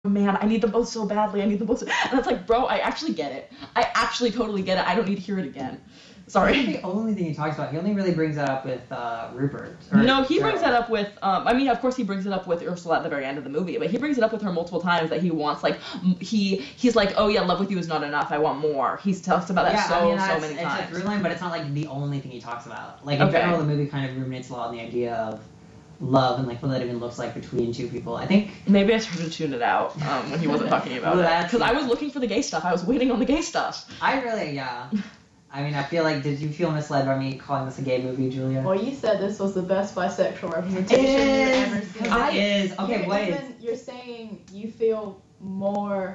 man, I need them both so badly. I need them both. And it's like, bro, I actually get it. I actually totally get it. I don't need to hear it again. Sorry. That's the only thing he talks about. He only really brings that up with Rupert. No, he brings that up with, I mean, of course he brings it up with Ursula at the very end of the movie, but he brings it up with her multiple times that he wants, like, he's like, oh yeah, love with you is not enough, I want more. He talks about that so many times. It's a through line, but it's not, like, the only thing he talks about. Like, in general, the movie kind of ruminates a lot on the idea of love and, like, what that even looks like between two people. I think... Maybe I started to tune it out when he wasn't talking about it. Because I was looking for the gay stuff. I was waiting on the gay stuff. Yeah. I mean, I feel like, did you feel misled by me calling this a gay movie, Julia? Well, you said this was the best bisexual representation you've ever seen. It is. Okay, what is? You're saying you feel more,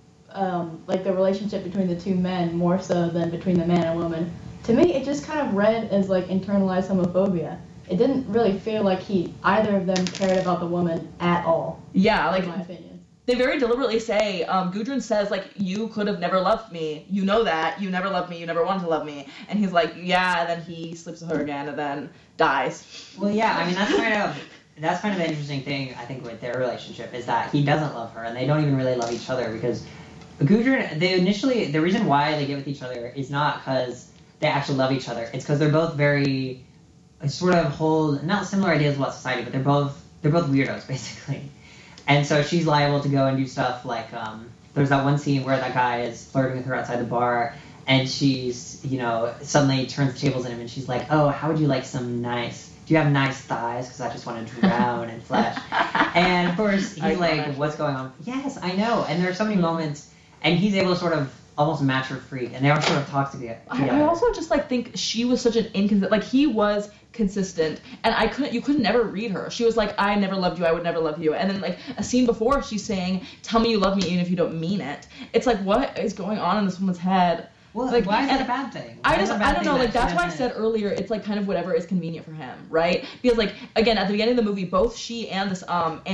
like the relationship between the two men more so than between the man and woman. To me, it just kind of read as like internalized homophobia. It didn't really feel like either of them cared about the woman at all. Yeah, like, in my opinion. They very deliberately say, Gudrun says, like, you could have never loved me. You know that. You never loved me. You never wanted to love me. And he's like, yeah, and then he sleeps with her again and then dies. Well, yeah, I mean, that's kind of the interesting thing, I think, with their relationship, is that he doesn't love her, and they don't even really love each other, because Gudrun, the reason why they get with each other is not because they actually love each other. It's because they're both very, sort of hold, not similar ideas about society, but they're both weirdos, basically. And so she's liable to go and do stuff like, there's that one scene where that guy is flirting with her outside the bar, and she's, suddenly turns the tables on him, and she's like, oh, how would you like do you have nice thighs? Because I just want to drown in flesh. And of course, he's like, what's going on? Yes, I know. And there are so many moments, and he's able to sort of almost match her freak, and they all sort of talk together. I also just, like, think she was such an inconsistent, like, he was consistent, and you could never read her. She was like, I never loved you, I would never love you. And then, like, a scene before, she's saying, tell me you love me even if you don't mean it. It's like, what is going on in this woman's head? Well, like, why is that a bad thing? I don't know, like, that's why I said earlier, it's, like, kind of whatever is convenient for him, right? Because, like, again, at the beginning of the movie, both she and this,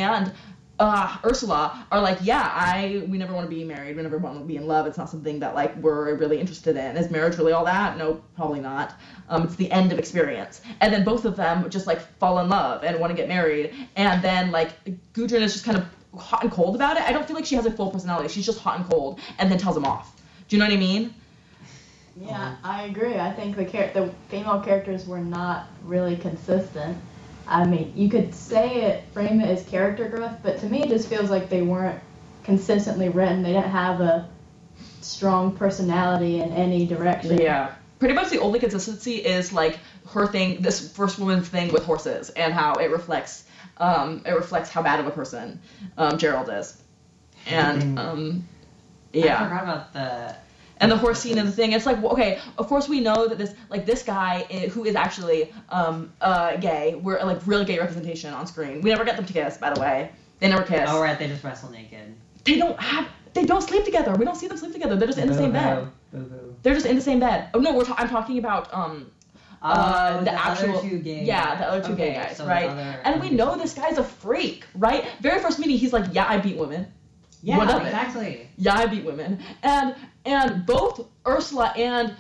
Ursula are like, yeah, we never want to be married, we never want to be in love, it's not something that, like, we're really interested in. Is marriage really all that? No, probably not. It's the end of experience. And then both of them just, like, fall in love and want to get married, and then, like, Gudrun is just kind of hot and cold about it. I don't feel like she has a full personality, she's just hot and cold, and then tells him off. Do you know what I mean? Yeah, I agree. I think the female characters were not really consistent. I mean, you could frame it as character growth, but to me it just feels like they weren't consistently written. They didn't have a strong personality in any direction. Yeah. Pretty much the only consistency is, like, her thing, this first woman's thing with horses, and how it reflects how bad of a person Gerald is. And, yeah. I forgot about the... And the horse scene and the thing, it's like, okay, of course we know that this guy who is actually gay, we're like real gay representation on screen. We never get them to kiss, by the way. They never kiss. Oh, right, they just wrestle naked. They don't sleep together. We don't see them sleep together. They're just in the same bed. Boo-hoo. They're just in the same bed. Oh no, I'm talking about the actual other two gay guys. The other two gay guys, so right? And we know this guy's a freak, right? Very first meeting, he's like, yeah, I beat women. Yeah, exactly. Yeah, I beat women. And both Ursula and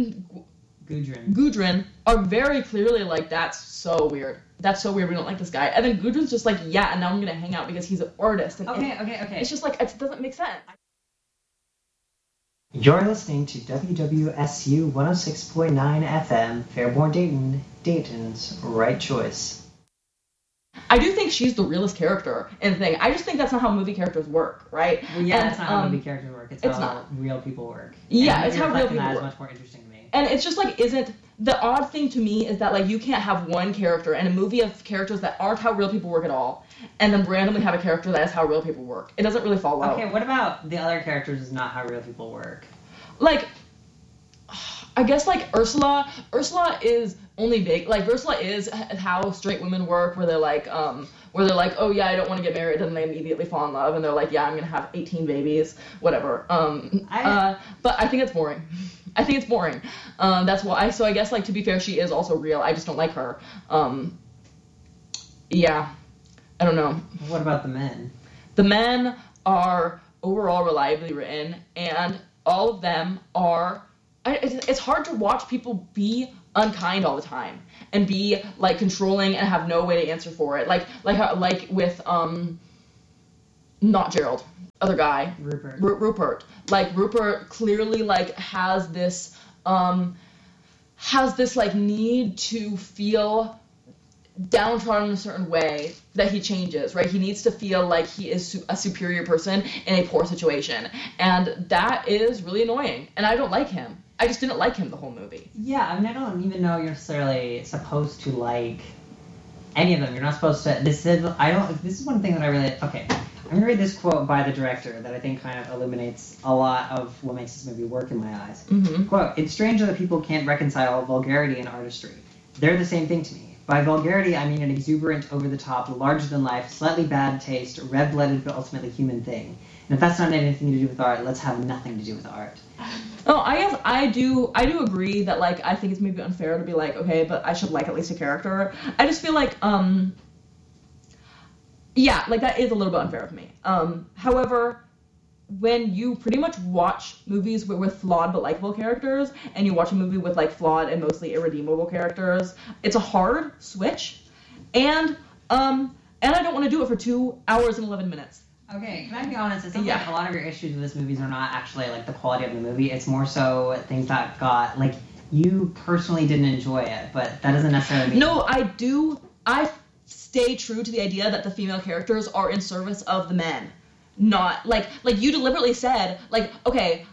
Gudrun are very clearly like, that's so weird. That's so weird. We don't like this guy. And then Gudrun's just like, yeah, and now I'm going to hang out because he's an artist. And okay. It's just like, it doesn't make sense. You're listening to WWSU 106.9 FM, Fairborn, Dayton, Dayton's right choice. I do think she's the realest character in the thing. I just think that's not how movie characters work, right? Well, yeah, that's not how movie characters work. It's how not. Real people work. Yeah, it's how real people work. It's much more interesting to me. And it's just like, the odd thing to me is that, like, you can't have one character in a movie of characters that aren't how real people work at all, and then randomly have a character that is how real people work. It doesn't really follow. Okay, what about the other characters is not how real people work? Like, I guess, like, Ursula is only big. Like, Ursula is how straight women work, where they're like, oh yeah, I don't want to get married, and they immediately fall in love, and they're like, yeah, I'm gonna have 18 babies, whatever. But I think it's boring. That's why. So I guess, like, to be fair, she is also real. I just don't like her. Yeah, I don't know. What about the men? The men are overall reliably written, and all of them are. It's hard to watch people be unkind all the time and be, like, controlling and have no way to answer for it. Like with not Gerald, other guy, Rupert. Rupert. Like Rupert clearly like has this like need to feel downtrodden in a certain way that he changes, right? He needs to feel like he is a superior person in a poor situation, and that is really annoying. And I don't like him. I just didn't like him the whole movie. Yeah, I mean, I don't even know you're necessarily supposed to like any of them. You're not supposed to. This is one thing that I really. Okay, I'm gonna read this quote by the director that I think kind of illuminates a lot of what makes this movie work in my eyes. Mm-hmm. Quote: "It's strange that people can't reconcile vulgarity and artistry. They're the same thing to me. By vulgarity, I mean an exuberant, over-the-top, larger-than-life, slightly bad taste, red-blooded but ultimately human thing. And if that's not anything to do with art, let's have nothing to do with art." Oh, I guess I do agree that, like, I think it's maybe unfair to be like, okay, but I should like at least a character. I just feel like, yeah, like, that is a little bit unfair of me. However, when you pretty much watch movies with flawed but likable characters, and you watch a movie with, like, flawed and mostly irredeemable characters, it's a hard switch, and I don't want to do it for 2 hours and 11 minutes. Okay, can I be honest? It sounds like a lot of your issues with this movie are not actually, like, the quality of the movie. It's more so things that got, like, you personally didn't enjoy it, but that doesn't necessarily mean... No, I do. I stay true to the idea that the female characters are in service of the men. Not, like you deliberately said, like, okay,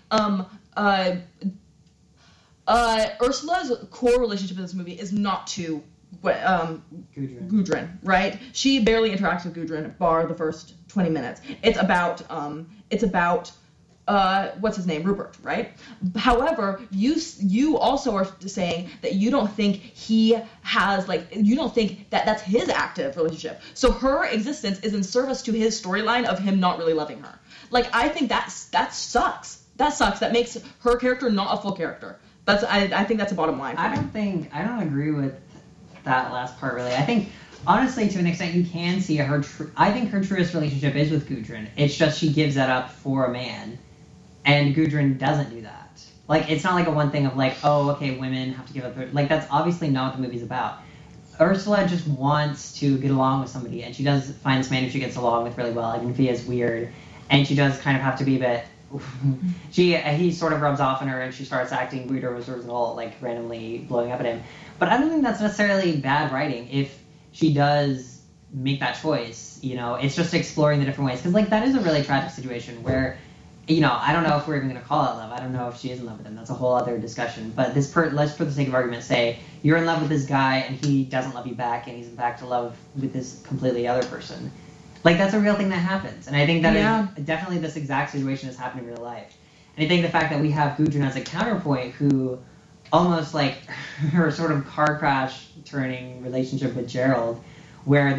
Ursula's core relationship in this movie is not to Gudrun, right? She barely interacts with Gudrun, bar the first 20 minutes. It's about what's his name, Rupert, right? However, you also are saying that you don't think he has, like, you don't think that that's his active relationship. So her existence is in service to his storyline of him not really loving her. Like, I think that sucks. That sucks. That makes her character not a full character. I think that's a bottom line. I don't agree with that last part, really. I think, honestly, to an extent, you can see I think her truest relationship is with Gudrun. It's just she gives that up for a man, and Gudrun doesn't do that. Like, it's not like a one thing of, like, oh, okay, women have to give up their... Like, that's obviously not what the movie's about. Ursula just wants to get along with somebody, and she does find this man who she gets along with really well, even if he is weird, and she does kind of have to be a bit... he sort of rubs off on her, and she starts acting weirder as a result, like, randomly blowing up at him. But I don't think that's necessarily bad writing if she does make that choice, you know? It's just exploring the different ways. Because, like, that is a really tragic situation where, you know, I don't know if we're even going to call it love. I don't know if she is in love with him. That's a whole other discussion. But let's, for the sake of argument, say you're in love with this guy, and he doesn't love you back, and he's in fact in love with this completely other person. Like, that's a real thing that happens. And I think that is definitely this exact situation is happening in real life. And I think the fact that we have Gudrun as a counterpoint who... almost like her sort of car crash turning relationship with Gerald, where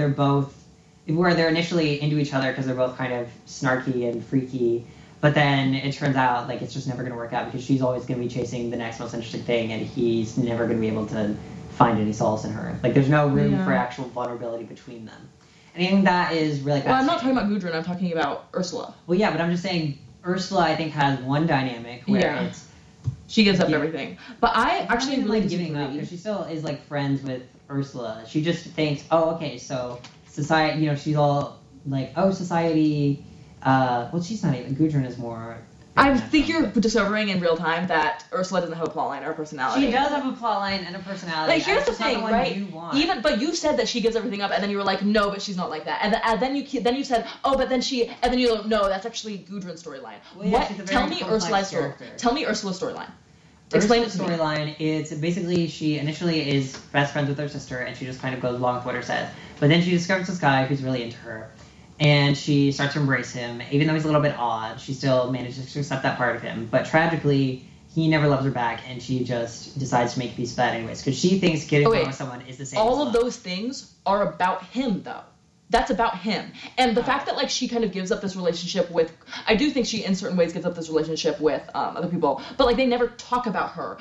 they're initially into each other because they're both kind of snarky and freaky, but then it turns out like it's just never going to work out because she's always going to be chasing the next most interesting thing and he's never going to be able to find any solace in her. Like, there's no room for actual vulnerability between them. And I think that is really Well, I'm not talking about Gudrun, I'm talking about Ursula. Well, yeah, but I'm just saying Ursula, I think, has one dynamic where it's... She gives up everything. But I actually really like giving up, because she still is, like, friends with Ursula. She just thinks, oh, okay, so society, you know, she's all like, oh, society... well, she's not even... Gudrun is more... I think you're discovering in real time that Ursula doesn't have a plotline or a personality. She does have a plotline and a personality. Like, here's the thing, right? But you said that she gives everything up, and then you were like, no, but she's not like that. And then you said, oh, but then she, and then you're like, no, that's actually Gudrun's storyline. Well, yeah, Tell me Ursula's storyline. Explain it to me. Ursula's storyline, it's basically she initially is best friends with her sister, and she just kind of goes along with what her says. But then she discovers this guy who's really into her. And she starts to embrace him. Even though he's a little bit odd, she still manages to accept that part of him. But tragically, he never loves her back, and she just decides to make peace with that anyways. Because she thinks getting along with someone is the same All of those things are about him, though. That's about him. And the fact that, like, she kind of gives up this relationship with... I do think she, in certain ways, gives up this relationship with other people. But, like, they never talk about her.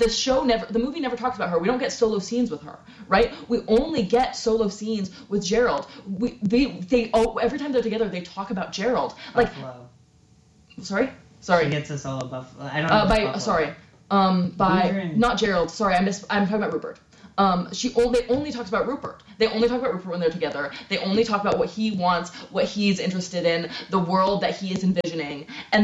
The movie never talks about her. We don't get solo scenes with her, right? We only get solo scenes with Gerald. Every time they're together, they talk about Gerald. Like... Buffalo. Sorry? She gets a solo buffalo. I don't know. Not Gerald. Sorry, I'm talking about Rupert. they only talks about Rupert. They only talk about Rupert when they're together. They only talk about what he wants, what he's interested in, the world that he is envisioning, and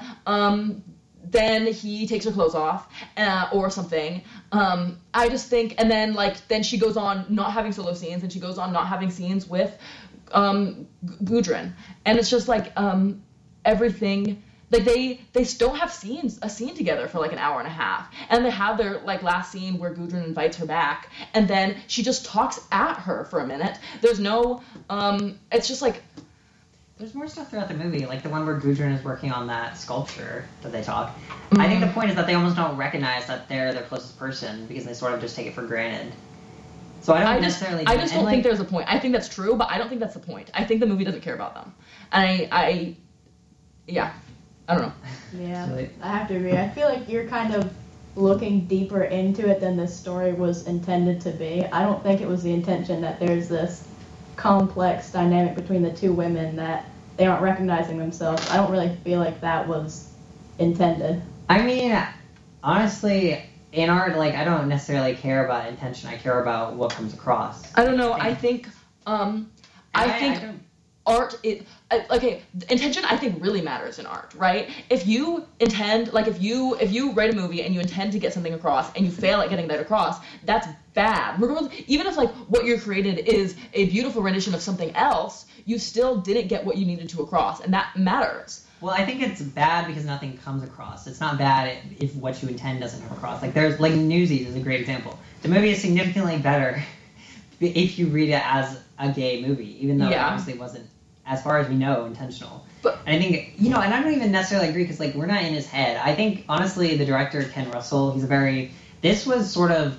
then he takes her clothes off or something. I just think, and then she goes on not having solo scenes, and she goes on not having scenes with Gudrun, and it's just like everything. Like they don't have a scene together for like an hour and a half, and they have their like last scene where Gudrun invites her back, and then she just talks at her for a minute. There's no, it's just like. There's more stuff throughout the movie, like the one where Gudrun is working on that sculpture that they talk. Mm-hmm. I think the point is that they almost don't recognize that they're their closest person because they sort of just take it for granted. So I don't necessarily. I just don't think there's a point. I think that's true, but I don't think that's the point. I think the movie doesn't care about them, and I don't know. Yeah, So I have to agree. I feel like you're kind of looking deeper into it than this story was intended to be. I don't think it was the intention that there's this complex dynamic between the two women that they aren't recognizing themselves. I don't really feel like that was intended. I mean, honestly, in art, like, I don't necessarily care about intention. I care about what comes across. I don't know. I think art is okay. Intention, I think, really matters in art, right? If you intend, like, if you write a movie and you intend to get something across and you fail at getting that across, that's bad. Regardless, even if like what you created is a beautiful rendition of something else, you still didn't get what you needed to across, and that matters. Well, I think it's bad because nothing comes across. It's not bad if what you intend doesn't come across. Like, there's, like, Newsies is a great example. The movie is significantly better if you read it as a gay movie, even though it obviously wasn't, as far as we know, intentional. But, and I think, and I don't even necessarily agree because, like, we're not in his head. I think, honestly, the director, Ken Russell, this was sort of,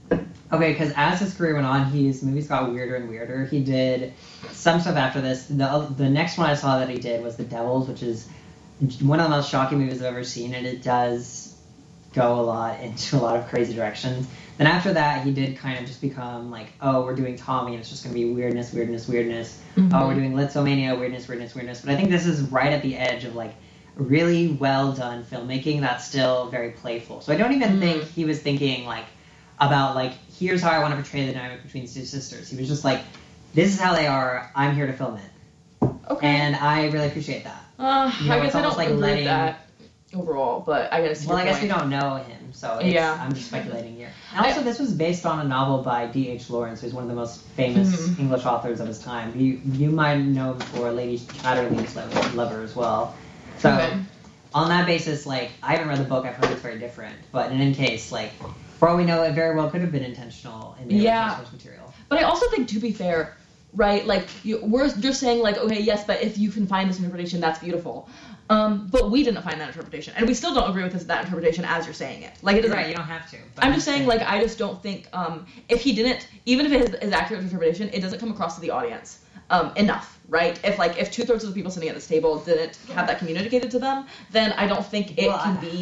okay, because as his career went on, his movies got weirder and weirder. He did some stuff after this. The next one I saw that he did was The Devils, which is one of the most shocking movies I've ever seen, and it does go a lot into a lot of crazy directions. Then after that, he did kind of just become like, oh, we're doing Tommy, and it's just going to be weirdness. Mm-hmm. Oh, we're doing Litzomania, weirdness. But I think this is right at the edge of, like, really well done filmmaking that's still very playful. So I don't even think he was thinking, like, about, like, here's how I want to portray the dynamic between these two sisters. He was just like, this is how they are, I'm here to film it. Okay. And I really appreciate that. I guess I don't like agree with that overall, but I guess. Well, I guess we don't know him, so I'm just speculating here. And also, this was based on a novel by D.H. Lawrence, who's one of the most famous English authors of his time. You might know him for Lady Chatterley's Lover as well. So, on that basis, like, I haven't read the book, I've heard it's very different, but in any case, like, for all we know, it very well could have been intentional in the original source material. But I also think, to be fair, right, like, you're saying, like, okay, yes, but if you can find this interpretation, that's beautiful. But we didn't find that interpretation, and we still don't agree with that interpretation as you're saying it. Like, it doesn't. Right, you don't have to. I'm just saying, like, I just don't think if he didn't, even if it is accurate interpretation, it doesn't come across to the audience enough, right? If 2/3 of the people sitting at this table didn't have that communicated to them, then I don't think it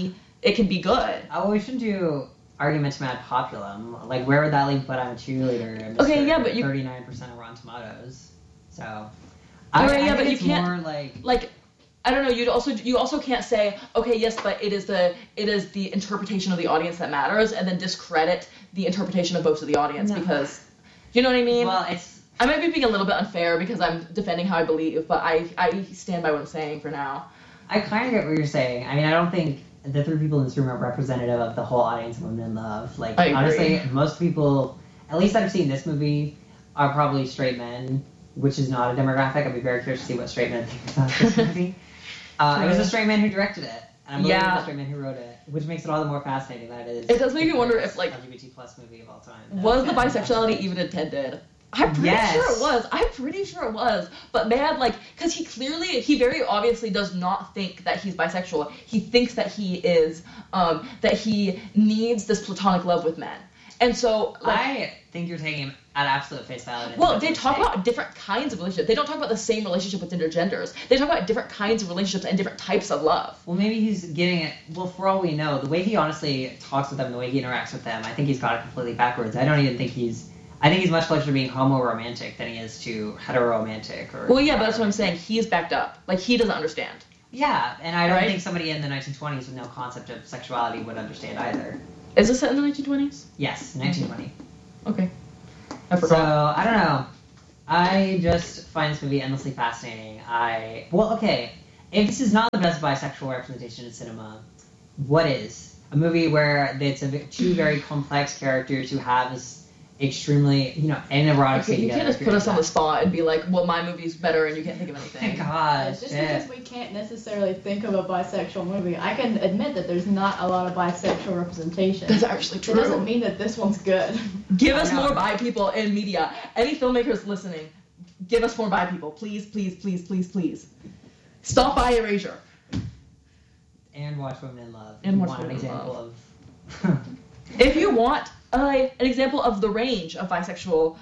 can be good. We shouldn't do arguments ad populum. Like, where would that leave But I'm a Cheerleader? Okay, yeah, but 39% of Rotten Tomatoes. So, I think but it's you can't. More like, I don't know. You also can't say, okay, yes, but it is the interpretation of the audience that matters, and then discredit the interpretation of both of the audience because, you know what I mean? Well, I might be being a little bit unfair because I'm defending how I believe, but I stand by what I'm saying for now. I kind of get what you're saying. I mean, I don't think the three people in this room are representative of the whole audience of Women in Love. Like, honestly, most people, at least that have seen this movie, are probably straight men, which is not a demographic. I'd be very curious to see what straight men think about this movie. It was a straight man who directed it, and I believe it was a straight man who wrote it, which makes it all the more fascinating that it is. It does make me wonder if, like, LGBT plus movie of all time. Was the bisexuality even intended? I'm pretty sure it was. But man, like, because he very obviously does not think that he's bisexual. He thinks that he is, that he needs this platonic love with men. And so, like, I think you're taking him at absolute face value. Well, they talk about different kinds of relationships. They don't talk about the same relationship with different genders. They talk about different kinds of relationships and different types of love. Well, maybe he's getting it. Well, for all we know, the way he honestly talks with them, the way he interacts with them, I think he's got it completely backwards. I don't even think I think he's much closer to being homo-romantic than he is to hetero-romantic. Well, yeah, but that's what I'm saying. He's backed up. Like, he doesn't understand. Yeah, and I don't think somebody in the 1920s with no concept of sexuality would understand either. Is this set in the 1920s? Yes, 1920. Okay. I So, forgot. I don't know. I just find this movie endlessly fascinating. Okay, if this is not the best bisexual representation in cinema, what is? A movie where it's two very complex characters who have this extremely, an erotic Okay, scene you together. can't just put us on the spot and be like, well, my movie's better and you can't think of anything. Gosh, Just shit. because we can't necessarily think of a bisexual movie, I can admit that there's not a lot of bisexual representation. That's actually It true. doesn't mean that this one's good. Give I us know. more bi people in media. Any filmmakers listening, give us more bi people. Please, please, please, please, please. Stop bi erasure. And watch Women in Love. And You watch want an Women in example of... If you want an example of the range of bisexual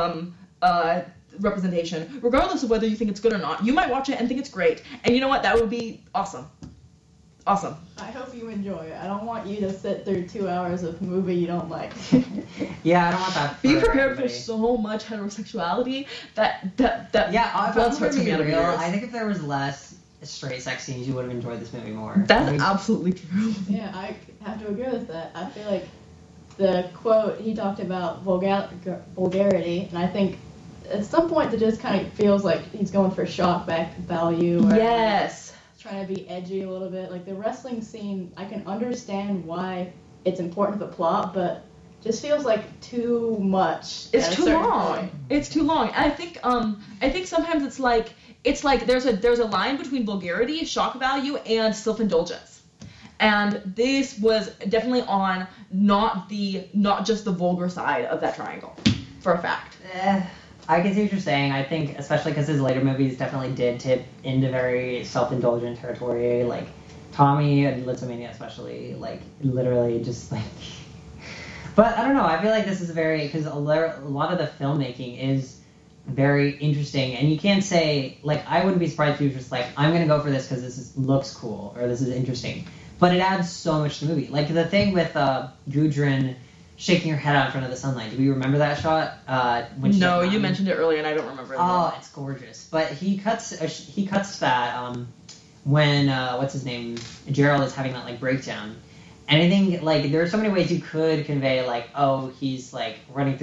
representation, regardless of whether you think it's good or not, you might watch it and think it's great. And you know what? That would be awesome. Awesome. I hope you enjoy it. I don't want you to sit through 2 hours of movie you don't like. Yeah, I don't want that. Be for prepared everybody. for so much heterosexuality that Yeah, if blood I'm starts gonna coming be out of your real, ears. I think if there was less straight sex scenes, you would have enjoyed this movie more. That's Like, absolutely true. Yeah, I have to agree with that. I feel like the quote, he talked about vulgarity, and I think at some point it just kind of feels like he's going for shock value. Or Yes. trying to be edgy a little bit. Like the wrestling scene, I can understand why it's important to the plot, but just feels like too much. It's at a too certain long. point. It's too long. And I think sometimes it's like there's a line between vulgarity, shock value, and self-indulgence. And this was definitely on not just the vulgar side of that triangle, for a fact. I can see what you're saying. I think, especially because his later movies definitely did tip into very self-indulgent territory, like Tommy and Litzomania especially, like literally just like. But I don't know. I feel like this is because a lot of the filmmaking is very interesting, and you can't say like I wouldn't be surprised if you were just like I'm gonna go for this because looks cool or this is interesting, but it adds so much to the movie. Like the thing with Gudrun shaking her head out in front of the sunlight. Do we remember that shot? When she's No, like, you mentioned it earlier, and I don't remember it. Oh, it's gorgeous. But he cuts that when what's his name, Gerald is having that like breakdown. And I think like there are so many ways you could convey like, oh, he's like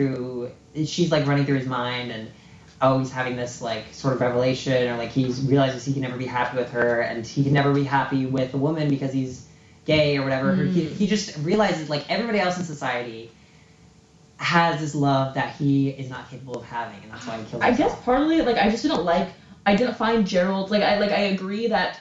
she's like running through his mind, and oh, he's having this like sort of revelation, or like he realizes he can never be happy with her, and he can never be happy with a woman because he's gay or whatever. He just realizes like everybody else in society has this love that he is not capable of having, and that's why he kills himself. I guess partly like I didn't find Gerald I agree that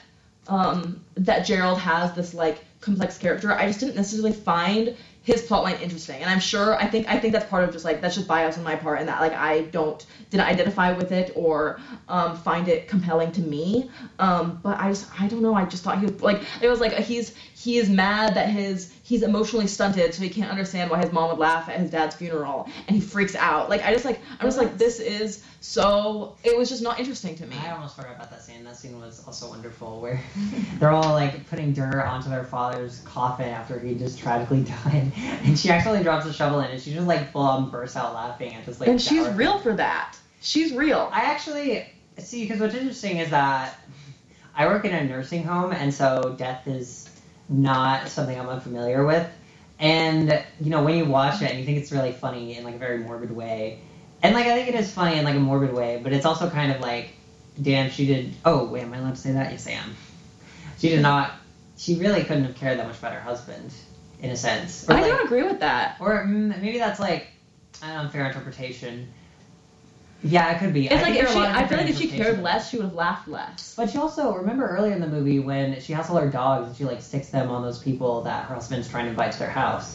that Gerald has this like complex character. I just didn't necessarily find his plotline interesting, and I think that's part of just like that's just bias on my part, and that like I didn't identify with it or find it compelling to me. But I don't know. I just thought he was like it was like he is mad that he's emotionally stunted, so he can't understand why his mom would laugh at his dad's funeral, and he freaks out. Like I'm just like this is so. It was just not interesting to me. I almost forgot about that scene. That scene was also wonderful, where they're all like putting dirt onto their father's coffin after he just tragically died, and she accidentally drops a shovel in, and she just like full on bursts out laughing at this like. And she's dour- real for that. She's real. I actually see, because what's interesting is that I work in a nursing home, and so death is not something I'm unfamiliar with. And when you watch it and you think it's really funny in like a very morbid way, and like I think it is funny in like a morbid way, but it's also kind of like, damn, she did. Oh wait, am I allowed to say that? Yes, I am. She did not. She really couldn't have cared that much about her husband, in a sense. Or I like, don't agree with that. Or maybe that's like an unfair interpretation. Yeah, it could be. It's like think if there are she, a lot of I feel different like if she cared interpretations. less, she would have laughed less. But she also, remember earlier in the movie when she has all her dogs and she like sticks them on those people that her husband's trying to invite to their house.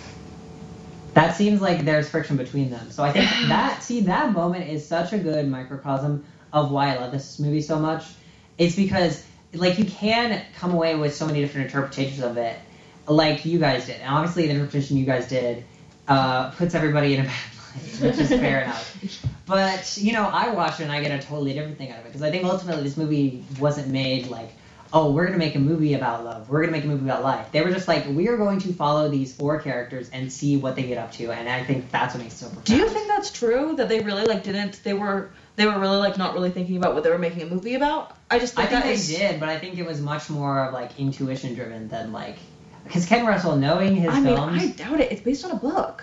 That seems like there's friction between them. So I think that moment is such a good microcosm of why I love this movie so much. It's because like you can come away with so many different interpretations of it, like you guys did. And obviously the interpretation you guys did puts everybody in a bad light, which is fair enough. But, I watch it and I get a totally different thing out of it. Because I think ultimately this movie wasn't made like, oh, we're going to make a movie about love. We're going to make a movie about life. They were just like, we are going to follow these 4 characters and see what they get up to. And I think that's what makes it so profound. Do you think that's true? That they really like didn't? They were really like not really thinking about what they were making a movie about? I think they did, but I think it was much more of like intuition driven than like... Because Ken Russell, knowing his films... I doubt it. It's based on a book.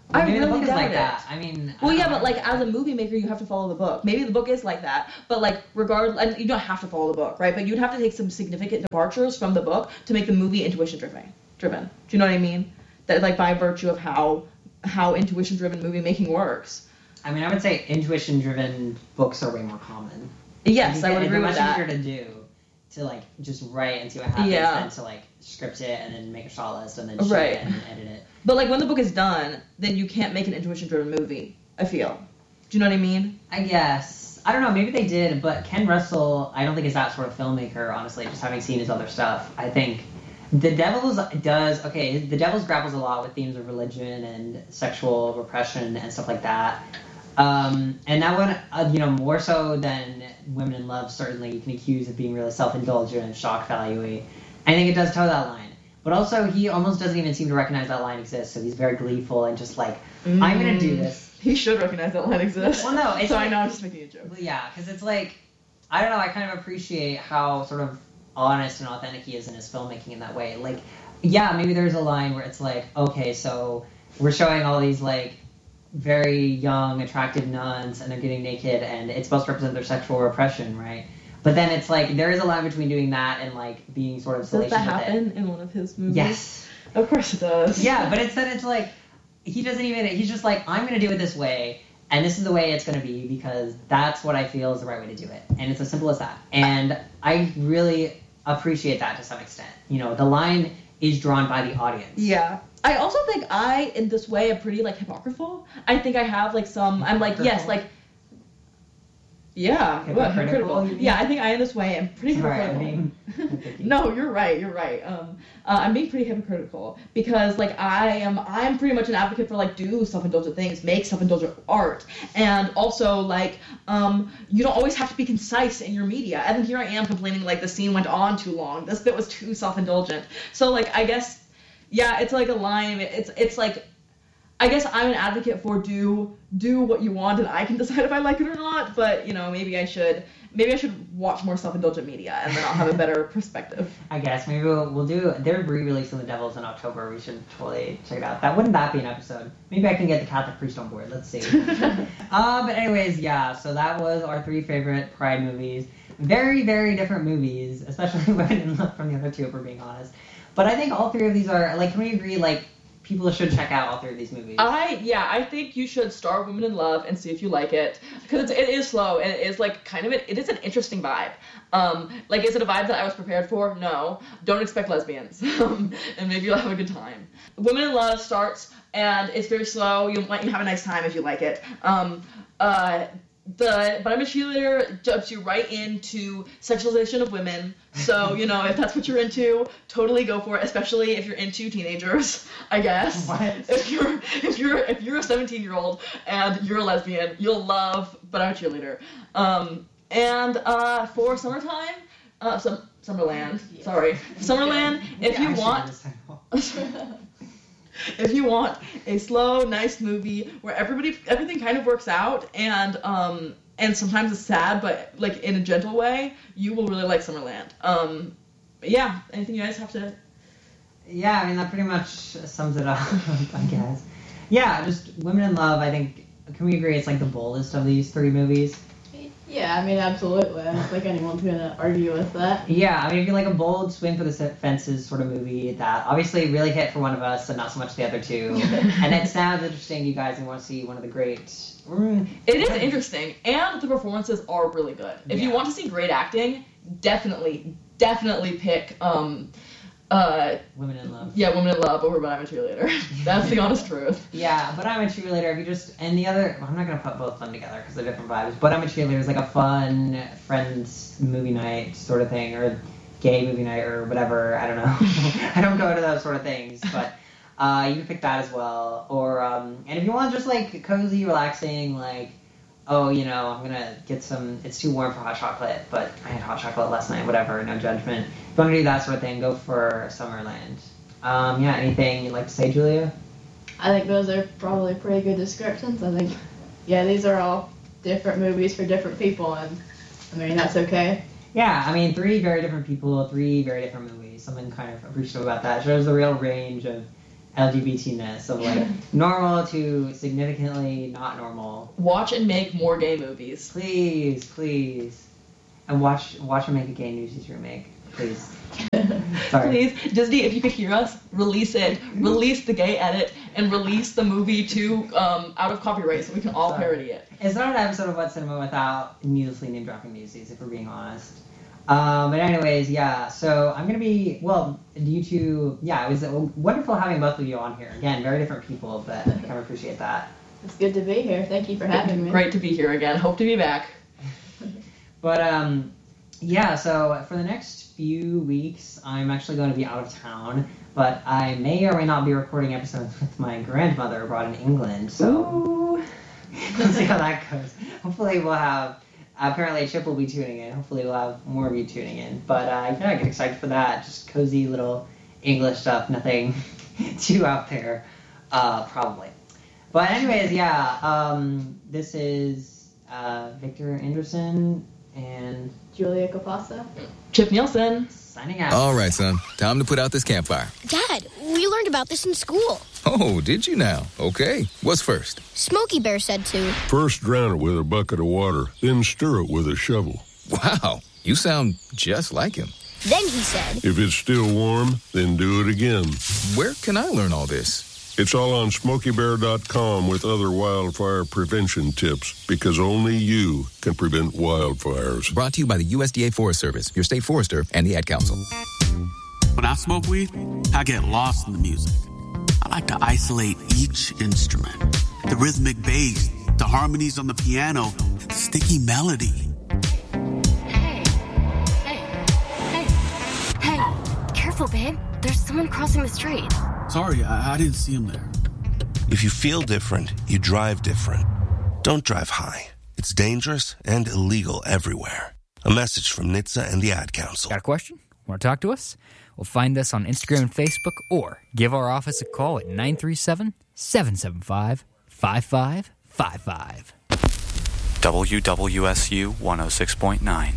I Maybe the really book is doubt like it. that. I mean, Well, I yeah, don't but know. like as a movie maker, you have to follow the book. Maybe the book is like that, but like and you don't have to follow the book, right? But you'd have to take some significant departures from the book to make the movie intuition driven. Do you know what I mean? That like by virtue of how intuition driven movie making works. I mean, I would say intuition-driven books are way more common. Yes, I would agree with They're that. much easier to do, to like just write and see what happens, Yeah. than to like script it and then make a shot list and then shoot Right. it and edit it. But like when the book is done, then you can't make an intuition driven movie. I feel. Do you know what I mean? I guess. I don't know, maybe they did, but Ken Russell, I don't think is that sort of filmmaker, honestly, just having seen his other stuff. I think The Devil's grapples a lot with themes of religion and sexual repression and stuff like that. And that one, more so than Women in Love, certainly you can accuse of being really self-indulgent and shock value-y. I think it does toe that line. But also, he almost doesn't even seem to recognize that line exists, so he's very gleeful and just like, I'm gonna do this. He should recognize that line exists. Well, no, it's so like, I know I'm just making a joke. Yeah, because it's like, I don't know, I kind of appreciate how sort of honest and authentic he is in his filmmaking in that way. Like, yeah, maybe there's a line where it's like, okay, so we're showing all these like very young, attractive nuns and they're getting naked and it's supposed to represent their sexual repression, right? But then it's like, there is a line between doing that and like being sort of Does salacious that with happen it. in one of his movies? Yes. Of course it does. Yeah, but it's like, he's just like, I'm going to do it this way, and this is the way it's going to be, because that's what I feel is the right way to do it. And it's as simple as that. And I really appreciate that to some extent. The line is drawn by the audience. Yeah. I also think in this way, am pretty, like, hypocritical. I think I have, like, I'm like, yes, like, yeah. What, hypocritical? you mean? Yeah, I think in this way, am pretty Sorry, hypocritical. I mean, No, you're right. I'm being pretty hypocritical because like I'm pretty much an advocate for like do self-indulgent things, make self-indulgent art, and also like you don't always have to be concise in your media. And then here I am complaining like the scene went on too long. This bit was too self-indulgent. So like I guess it's like a line. It's like I guess I'm an advocate for do what you want and I can decide if I like it or not. But maybe I should watch more self-indulgent media and then I'll have a better perspective. I guess maybe we'll do. They're re-releasing The Devils in October. We should totally check it out. Wouldn't that be an episode? Maybe I can get the Catholic priest on board. Let's see. But anyways, yeah. So that was our 3 favorite Pride movies. Very, very different movies, especially Women in Love from the other 2, if we're being honest. But I think all 3 of these are like. Can we agree? Like, people should check out all 3 of these movies. I think you should start Women in Love and see if you like it because it is slow and it is like it is an interesting vibe. Like is it a vibe that I was prepared for? No. Don't expect lesbians. And maybe you'll have a good time. Women in Love starts and it's very slow. You might have a nice time if you like it. But I'm a Cheerleader jumps you right into sexualization of women. So, if that's what you're into, totally go for it, especially if you're into teenagers, I guess. What? If you're a 17-year-old and you're a lesbian, you'll love But I'm a Cheerleader. And for summertime, Summerland, Yeah. sorry. Summerland, if you want if you want a slow, nice movie where everything kind of works out and sometimes it's sad, but like in a gentle way, you will really like Summerland. Yeah, anything you guys have to? Yeah, I mean that pretty much sums it up, I guess. Yeah, just Women in Love. I think. Can we agree it's like the boldest of these 3 movies? Yeah, I mean, absolutely. I don't think anyone's going to argue with that. Yeah, I mean, if you like a bold swing for the fences sort of movie that obviously really hit for one of us and not so much the other 2, and it sounds interesting to you guys and want to see one of the great... It is interesting, and the performances are really good. If you want to see great acting, definitely pick Women in Love. Yeah, Women in Love over But I'm a Cheerleader. That's the honest truth. Yeah, But I'm a Cheerleader. If you just and the other, I'm not gonna put both of them together because they're different vibes. But I'm a Cheerleader is like a fun friends movie night sort of thing, or gay movie night, or whatever. I don't know. I don't go to those sort of things, but you can pick that as well. Or and if you want just like cozy, relaxing, like I'm gonna get some. It's too warm for hot chocolate, but I had hot chocolate last night. Whatever, no judgment. If you want to do that sort of thing, go for Summerland. Anything you'd like to say, Julia? I think those are probably pretty good descriptions. I think, these are all different movies for different people, and I mean, that's okay. Yeah, I mean, 3 very different people, 3 very different movies. Something kind of appreciative about that. Shows the real range of LGBTness of like normal to significantly not normal. Watch and make more gay movies. Please. And watch and make a gay Newsies remake. Please. Sorry. Please, Disney, if you could hear us, release it. Release the gay edit and release the movie to out of copyright so we can all parody it. It's not an episode of What Cinema without needlessly name dropping Newsies, if we're being honest. But anyways, yeah, so I'm going to be, well, due to, yeah, it was wonderful having both of you on here. Again, very different people, but I kind of appreciate that. It's good to be here. Thank you for having me. Great to be here again. Hope to be back. But, yeah, so for the next few weeks, I'm actually going to be out of town, but I may or may not be recording episodes with my grandmother abroad in England, so let's see how that goes. Hopefully we'll have... Apparently Chip will be tuning in. Hopefully we'll have more of you tuning in. But yeah, I get excited for that. Just cozy little English stuff. Nothing too out there, probably. But anyways, yeah. This is Victor Anderson and Julia Capasa. Chip Nielsen. Signing out. All right, son. Time to put out this campfire. Dad, we learned about this in school. Oh, did you now? Okay. What's first? Smokey Bear said to. First drown it with a bucket of water, then stir it with a shovel. Wow. You sound just like him. Then he said. If it's still warm, then do it again. Where can I learn all this? It's all on SmokeyBear.com with other wildfire prevention tips, because only you can prevent wildfires. Brought to you by the USDA Forest Service, your state forester, and the Ad Council. When I smoke weed, I get lost in the music. I like to isolate each instrument. The rhythmic bass, the harmonies on the piano, the sticky melody. Hey, careful, babe. There's someone crossing the street. Sorry, I didn't see him there. If you feel different, you drive different. Don't drive high. It's dangerous and illegal everywhere. A message from NHTSA and the Ad Council. Got a question? Want to talk to us? Well, find us on Instagram and Facebook or give our office a call at 937-775-5555. WWSU 106.9.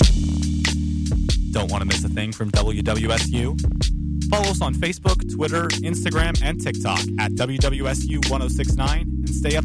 Don't want to miss a thing from WWSU? Follow us on Facebook, Twitter, Instagram, and TikTok at WWSU 106.9 and stay up